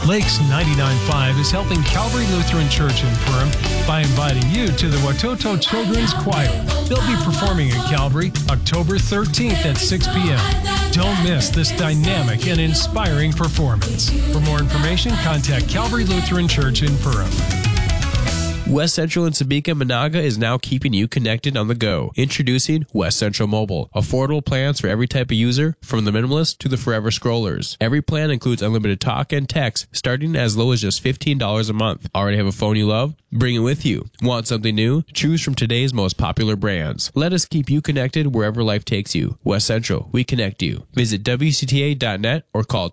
Lakes 99.5 is helping Calvary Lutheran Church in Perham by inviting you to the Watoto Children's Choir. They'll be performing at Calvary October 13th at 6 p.m. Don't miss this dynamic and inspiring performance. For more information, contact Calvary Lutheran Church in Perham. West Central in Sabika, Monaga is now keeping you connected on the go. Introducing West Central Mobile. Affordable plans for every type of user, from the minimalist to the forever scrollers. Every plan includes unlimited talk and text, starting as low as just $15 a month. Already have a phone you love? Bring it with you. Want something new? Choose from today's most popular brands. Let us keep you connected wherever life takes you. West Central, we connect you. Visit WCTA.net or call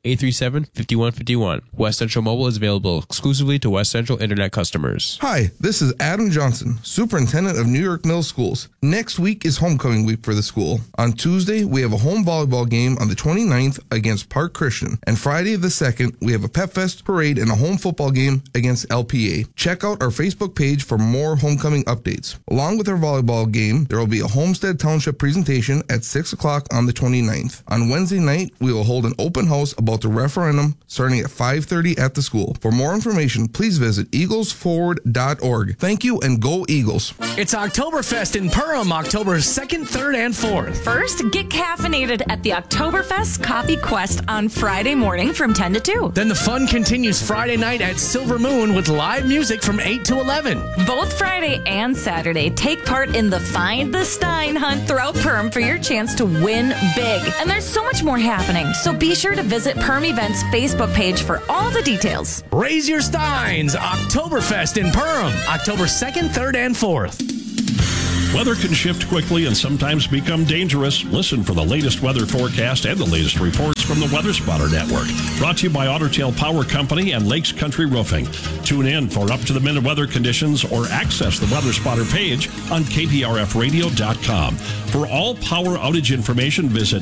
218-837-5151. West Central Mobile is available exclusively to West Central Internet customers. Hi, this is Adam Johnson, Superintendent of New York Middle Schools. Next week is homecoming week for the school. On Tuesday, we have a home volleyball game on the 29th against Park Christian. And Friday the 2nd, we have a Pep Fest parade and a home football game against LPA. Check out our Facebook page for more homecoming updates. Along with our volleyball game, there will be a Homestead Township presentation at 6 o'clock on the 29th. On Wednesday night, we will hold an open house about the referendum starting at 5:30 at the school. For more information, please visit eaglesforward.org. Thank you and go Eagles. It's Oktoberfest in Perham, October 2nd, 3rd, and 4th. First, get caffeinated at the Oktoberfest Coffee Quest on Friday morning from 10 to 2. Then the fun continues Friday night at Silver Moon with live music from 8 to 11. Both Friday and Saturday, take part in the Find the Stein hunt throughout Perham for your chance to win big. And there's so much more happening, so be sure to visit Perham Events' Facebook page for all the details. Raise your steins, Oktoberfest in Perham, October 2nd, 3rd, and 4th. Weather can shift quickly and sometimes become dangerous. Listen for the latest weather forecast and the latest reports from the Weather Spotter Network. Brought to you by Otter Tail Power Company and Lakes Country Roofing. Tune in for up-to-the-minute weather conditions or access the Weather Spotter page on KPRFradio.com. For all power outage information, visit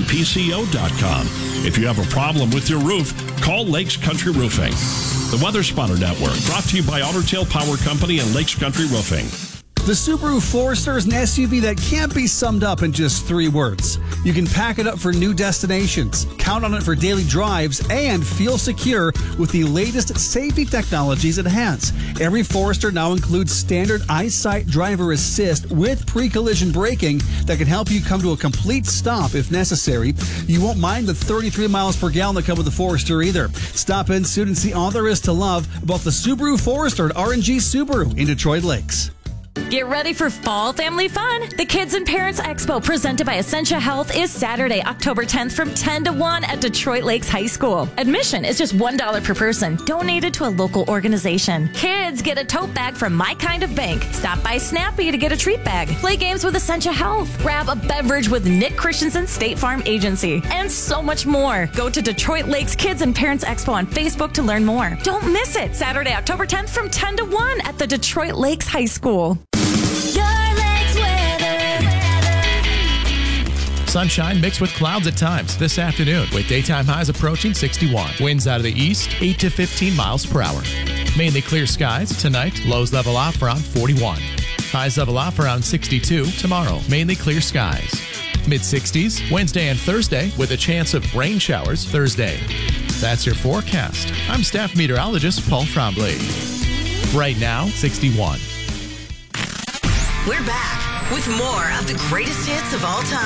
OTPCO.com. If you have a problem with your roof, call Lakes Country Roofing. The Weather Spotter Network, brought to you by Otter Tail Power Company and Lakes Country Roofing. The Subaru Forester is an SUV that can't be summed up in just 3 words. You can pack it up for new destinations, count on it for daily drives, and feel secure with the latest safety technologies it has. Every Forester now includes standard EyeSight driver assist with pre-collision braking that can help you come to a complete stop if necessary. You won't mind the 33 miles per gallon that come with the Forester either. Stop in soon and see all there is to love about the Subaru Forester at R&G Subaru in Detroit Lakes. Get ready for fall family fun. The Kids and Parents Expo presented by Essentia Health is Saturday, October 10th from 10 to 1 at Detroit Lakes High School. Admission is just $1 per person, donated to a local organization. Kids get a tote bag from My Kind of Bank. Stop by Snappy to get a treat bag. Play games with Essentia Health. Grab a beverage with Nick Christensen State Farm Agency. And so much more. Go to Detroit Lakes Kids and Parents Expo on Facebook to learn more. Don't miss it. Saturday, October 10th from 10 to 1 at the Detroit Lakes High School. Sunshine mixed with clouds at times this afternoon with daytime highs approaching 61. Winds out of the east, 8 to 15 miles per hour. Mainly clear skies tonight. Lows level off around 41. Highs level off around 62 tomorrow. Mainly clear skies. Mid-60s Wednesday and Thursday with a chance of rain showers Thursday. That's your forecast. I'm staff meteorologist Paul Trombley. Right now, 61. We're back with more of the greatest hits of all time.